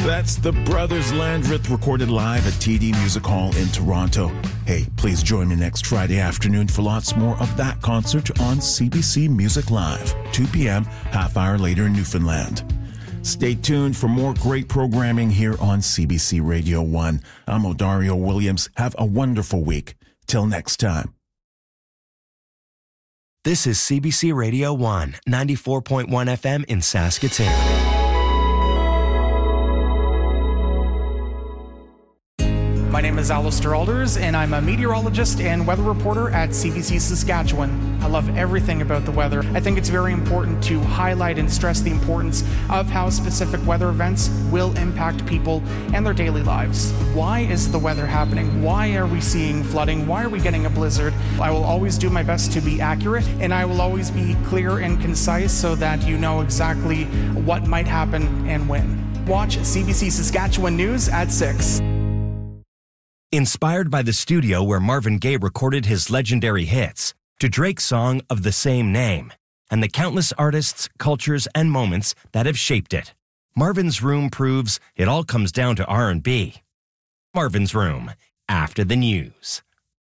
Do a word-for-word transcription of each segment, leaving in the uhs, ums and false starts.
That's the Brothers Landreth recorded live at T D Music Hall in Toronto. Hey, please join me next Friday afternoon for lots more of that concert on C B C Music Live, two p.m., half hour later in Newfoundland. Stay tuned for more great programming here on C B C Radio one. I'm Odario Williams. Have a wonderful week. Till next time. This is C B C Radio one, ninety-four point one F M in Saskatoon. My name is Alistair Alders, and I'm a meteorologist and weather reporter at C B C Saskatchewan. I love everything about the weather. I think it's very important to highlight and stress the importance of how specific weather events will impact people and their daily lives. Why is the weather happening? Why are we seeing flooding? Why are we getting a blizzard? I will always do my best to be accurate, and I will always be clear and concise so that you know exactly what might happen and when. Watch C B C Saskatchewan News at six. Inspired by the studio where Marvin Gaye recorded his legendary hits, to Drake's song of the same name, and the countless artists, cultures, and moments that have shaped it, Marvin's Room proves it all comes down to R and B. Marvin's Room, after the news.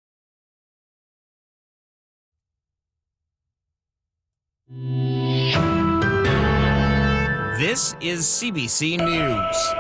This is C B C News.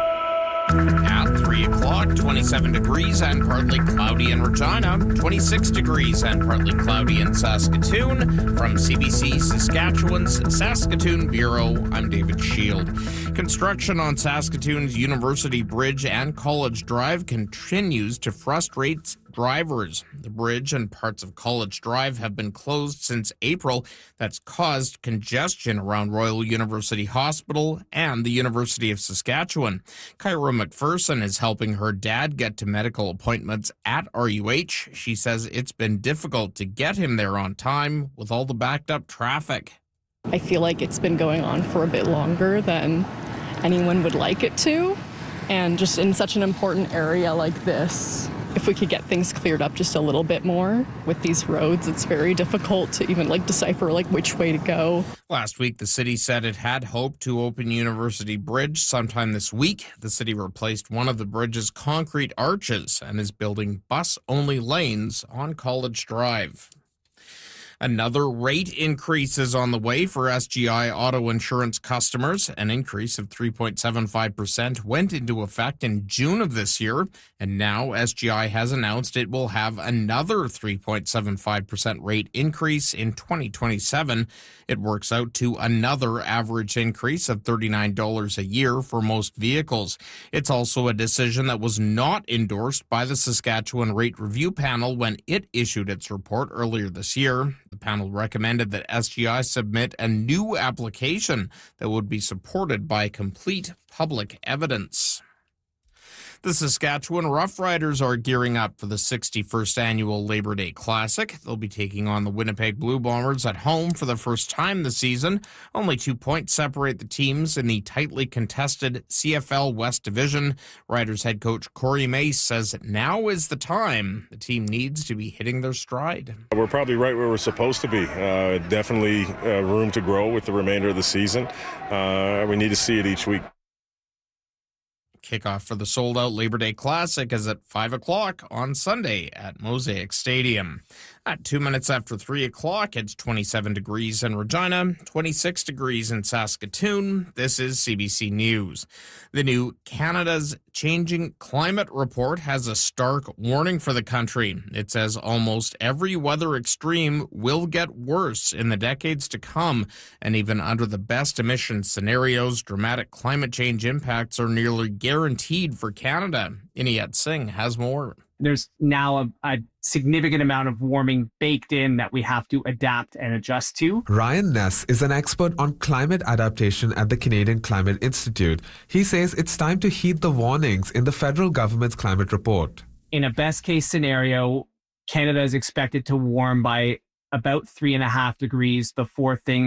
At three o'clock, twenty-seven degrees and partly cloudy in Regina, twenty-six degrees and partly cloudy in Saskatoon. From C B C Saskatchewan's Saskatoon Bureau, I'm David Shield. Construction on Saskatoon's University Bridge and College Drive continues to frustrate drivers. The bridge and parts of College Drive have been closed since April. That's caused congestion around Royal University Hospital and the University of Saskatchewan. Kyra McPherson is helping her dad get to medical appointments at R U H. She says it's been difficult to get him there on time with all the backed up traffic. I feel like it's been going on for a bit longer than anyone would like it to. And just in such an important area like this, if we could get things cleared up just a little bit more with these roads, it's very difficult to even like decipher like which way to go. Last week, the city said it had hoped to open University Bridge sometime this week. The city replaced one of the bridge's concrete arches and is building bus-only lanes on College Drive. Another rate increase is on the way for S G I auto insurance customers. An increase of three point seven five percent went into effect in June of this year, and now S G I has announced it will have another three point seven five percent rate increase in twenty twenty-seven. It works out to another average increase of thirty-nine dollars a year for most vehicles. It's also a decision that was not endorsed by the Saskatchewan Rate Review Panel when it issued its report earlier this year. The panel recommended that S G I submit a new application that would be supported by complete public evidence. The Saskatchewan Roughriders are gearing up for the sixty-first annual Labor Day Classic. They'll be taking on the Winnipeg Blue Bombers at home for the first time this season. Only two points separate the teams in the tightly contested C F L West Division. Riders head coach Corey Mace says now is the time. The team needs to be hitting their stride. We're probably right where we're supposed to be. Uh, definitely uh, room to grow with the remainder of the season. Uh, we need to see it each week. Kickoff for the sold-out Labor Day Classic is at five o'clock on Sunday at Mosaic Stadium. At two minutes after three o'clock, it's twenty-seven degrees in Regina, twenty-six degrees in Saskatoon. This is C B C News. The new Canada's Changing Climate Report has a stark warning for the country. It says almost every weather extreme will get worse in the decades to come, and even under the best emission scenarios, dramatic climate change impacts are nearly guaranteed for Canada. Inayat Singh has more. There's now a, a significant amount of warming baked in that we have to adapt and adjust to. Ryan Ness is an expert on climate adaptation at the Canadian Climate Institute. He says it's time to heed the warnings in the federal government's climate report. In a best case scenario, Canada is expected to warm by about three and a half degrees before things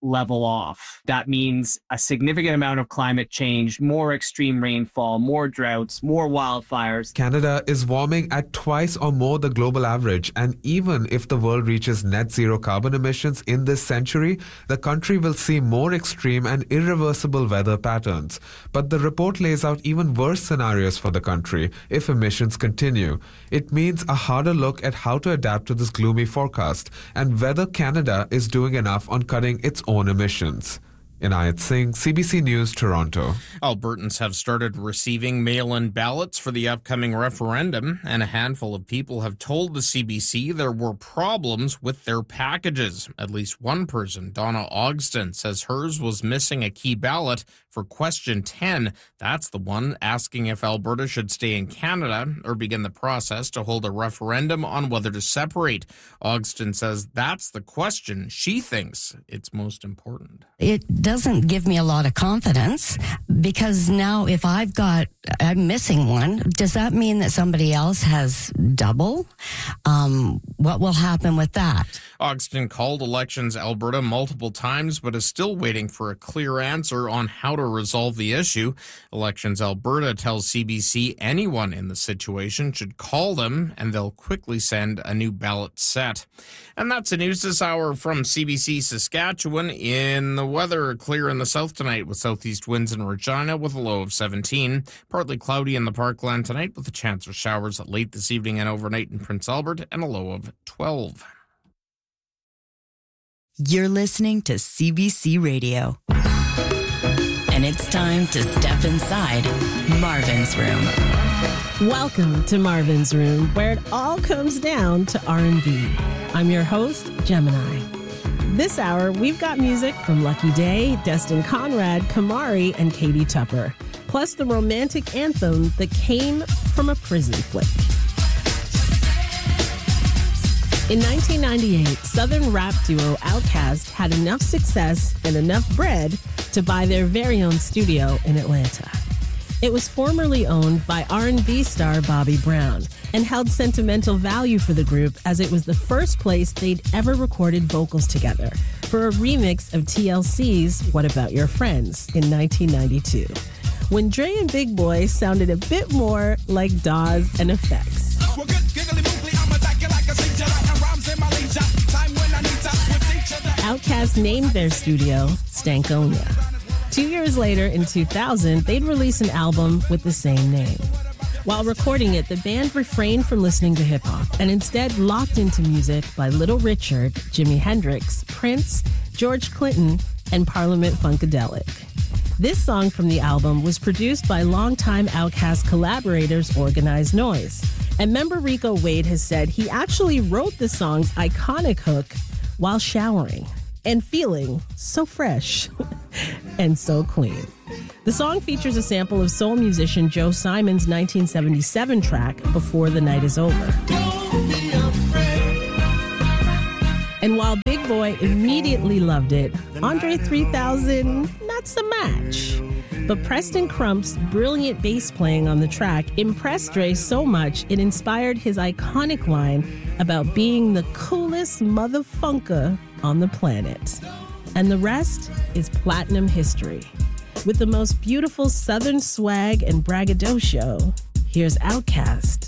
level off. That means a significant amount of climate change, more extreme rainfall, more droughts, more wildfires. Canada is warming at twice or more the global average, and even if the world reaches net zero carbon emissions in this century, the country will see more extreme and irreversible weather patterns. But the report lays out even worse scenarios for the country if emissions continue. It means a harder look at how to adapt to this gloomy forecast and whether Canada is doing enough on cutting its own emissions. Inayat Singh, C B C News, Toronto. Albertans have started receiving mail-in ballots for the upcoming referendum, and a handful of people have told the C B C there were problems with their packages. At least one person, Donna Ogston, says hers was missing a key ballot for question ten. That's the one asking if Alberta should stay in Canada or begin the process to hold a referendum on whether to separate. Ogston says that's the question she thinks it's most important. It doesn't give me a lot of confidence, because now if I've got, I'm missing one, does that mean that somebody else has double? Um, what will happen with that? Ogston called Elections Alberta multiple times, but is still waiting for a clear answer on how to resolve the issue. Elections Alberta tells C B C anyone in the situation should call them, and they'll quickly send a new ballot set. And that's the news this hour from C B C Saskatchewan. In the weather, clear in the south tonight with southeast winds in Regina with a low of seventeen. Partly cloudy in the Parkland tonight with a chance of showers late this evening and overnight in Prince Albert, and a low of twelve. You're listening to C B C Radio. And it's time to step inside Marvin's Room. Welcome to Marvin's Room, where it all comes down to R and B. I'm your host, Gemini. This hour, we've got music from Lucky Day, Destin Conrad, Kamari, and Katie Tupper, plus the romantic anthem that came from a prison flick. In nineteen ninety-eight, Southern rap duo Outkast had enough success and enough bread to buy their very own studio in Atlanta. It was formerly owned by R and B star Bobby Brown and held sentimental value for the group, as it was the first place they'd ever recorded vocals together for a remix of T L C's What About Your Friends in nineteen ninety-two, when Dre and Big Boy sounded a bit more like Dawes and Effects. Outkast named their studio Stankonia. Two years later, in two thousand, they'd release an album with the same name. While recording it, the band refrained from listening to hip-hop and instead locked into music by Little Richard, Jimi Hendrix, Prince, George Clinton, and Parliament Funkadelic. This song from the album was produced by longtime Outkast collaborators Organized Noise. And member Rico Wade has said he actually wrote the song's iconic hook while showering and feeling so fresh and so clean. The song features a sample of soul musician Joe Simon's nineteen seventy-seven track, Before the Night Is Over. And while Big Boy immediately loved it, Andre three thousand, not so much. But Preston Crump's brilliant bass playing on the track impressed Dre so much it inspired his iconic line about being the coolest motherfunker on the planet. And the rest is platinum history. With the most beautiful Southern swag and braggadocio, here's Outkast